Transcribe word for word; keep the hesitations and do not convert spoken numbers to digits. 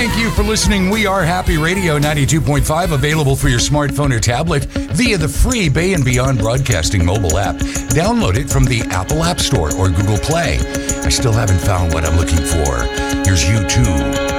Thank you for listening. We are Happy Radio ninety-two point five, available for your smartphone or tablet via the free Bay and Beyond Broadcasting mobile app. Download it from the Apple App Store or Google Play. I still haven't found what I'm looking for. Here's U two.